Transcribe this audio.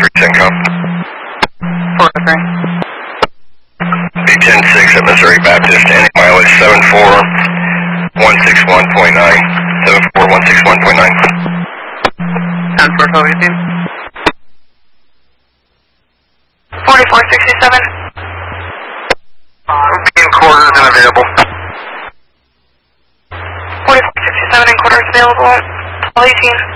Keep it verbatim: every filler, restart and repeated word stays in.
three Cinco. four three. B ten six at Missouri Baptist, standing mileage seven four one six one point nine. seven four one six one point nine. ten four focusing. forty-four sixty-seven. In quarters and available. forty-four sixty-seven in quarters available. twelve eighteen.